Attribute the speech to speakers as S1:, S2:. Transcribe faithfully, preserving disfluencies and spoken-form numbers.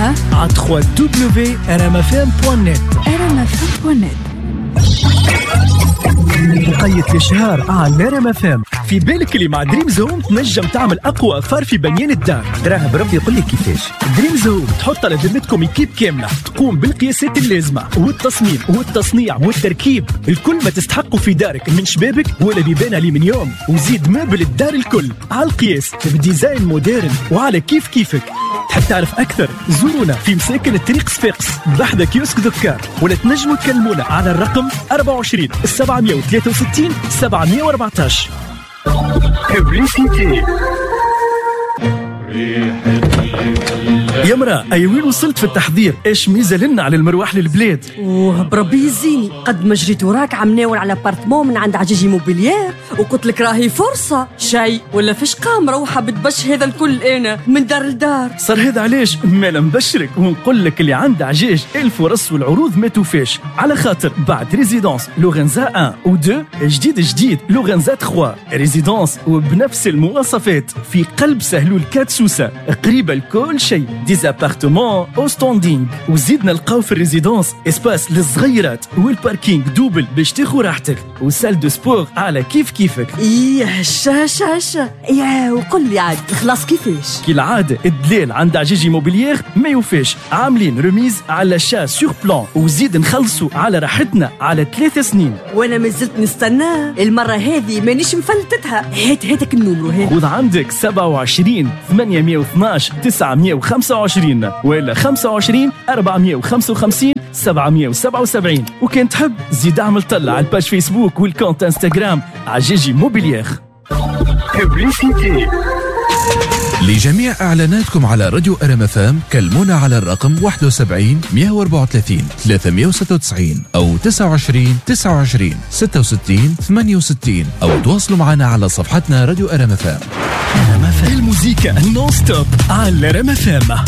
S1: على
S2: دبليو دبليو دبليو دوت ار ام اف ام دوت نت.
S1: ار ام اف ام دوت نت.
S2: وقية الشهر على ار ام اف ام. في بالك اللي مع دريمز هوم تنجم تعمل اقوى اثار في بنيان الدار؟ راها بربي يقول لك كيفاش. دريمز هوم تحط على ذمتكم ايكيب كامله تقوم بالقياسات اللازمه والتصميم والتصنيع والتركيب، الكل ما تستحقوا في دارك من شبابك ولا بيبان الومنيوم، وزيد مبل الدار الكل على القياس بديزاين مودرن وعلى كيف كيفك. تحب تعرف اكثر؟ زورونا في مساكن الطريق صفاقس بحذا كيوسك دكار، ولا تنجموا تكلمونا على الرقم أربعة وعشرين سبعمية وثلاثة وستين سبعمية وأربعطاش. يا مرا اي وين وصلت في التحضير؟ ايش ميزه لنا على المروح للبلاد؟
S3: اوه بربي يزيني، قد ما جريت وراك عم ناول على بارتمون من عند عجيجي موبيليير وقلت لك راهي فرصه شيء ولا فيش قام روحه بتبش هذا الكل انا من دار لدار.
S2: صار هذا علاش مالا نبشرك ونقول لك اللي عند عجاج الفرص والعروض ما توفاش، على خاطر بعد ريزيدونس لورنزا واحد و اثنين جديد جديد لورنزا ثلاثة ريزيدونس وبنفس المواصفات في قلب سهلول كات سوسه، قريبه لكل شيء، ديزابارتمون او ستاندينغ. وزيدنا نلقاو في الريزيدونس اسباس للصغيرات والباركينغ دوبل باش تاخذ راحتك، وسال دو سبور على كيف كيفك.
S3: ايه هشا هشا هشا يا وقل لي عاد خلاص كيفاش؟
S2: كالعاده الدلال عند عجيجي موبيليير ما يوفاش، عاملين ريميز على شا سور بلان، وزيد نخلصوا على راحتنا على ثلاث سنين.
S3: وانا ما زلت نستنى المره هذه مانيش مفلتتها. هات هاتك النمرو هات.
S2: خذ عندك سبعة وعشرين ثمانمية واثناش تسعمية وخمسة وعشرين ولا خمسة وعشرين أربعمية وخمسة وخمسين سبعمية وسبعة وسبعين. وكان تحب زيد اعمل طلع على الباج فيسبوك والكونت انستغرام عجيجي موبيليير.
S4: لجميع إعلاناتكم على راديو ار ام اف ام كلمونا على الرقم واحد وسبعين مية وأربعة وثلاثين ثلاثمية وستة وتسعين أو تسعة وعشرين تسعة وعشرين ستة وستين ثمانية وستين أو تواصلوا معنا على صفحتنا راديو ار ام اف ام.
S2: الموسيقى نون ستوب على ار ام اف ام.